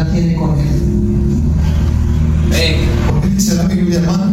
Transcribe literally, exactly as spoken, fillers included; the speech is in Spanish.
tiene con él. Hey, Porque dice la Biblia, hermano,